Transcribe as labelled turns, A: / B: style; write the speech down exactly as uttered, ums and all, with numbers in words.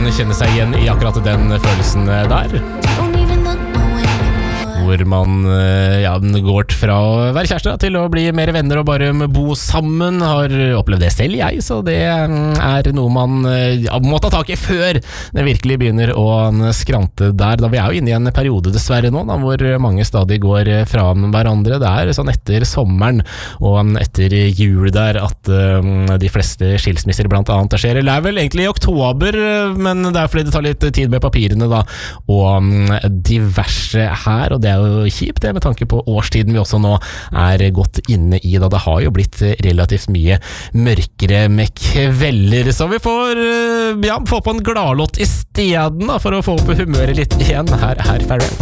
A: kan kjenne seg igjen i akkurat den følelsen der. Hvor man ja, går fra å være kjæreste til å bli mer venner og bare bo sammen. Har opplevd det selv jeg, så det er noe man ja, må ta tak i før det virkelig begynner å skrante der. Da vi er jo inne i en periode dessverre nå, da, hvor mange stadig går fra hverandre. Det er sånn etter sommeren og etter jul der at um, de fleste skilsmisser blant annet skjer. Det er vel egentlig i oktober, men det er fordi det tar litt tid med papirene da, og um, diverse her, og det er jo kjipt det med tanke på årstiden vi også nå er godt inne i da. Det har jo blitt relativt mye mørkere med kvelder, så vi får ja, få på en gladlåt i stedet da, for å få opp humøret litt igjen. Her er Pharrell.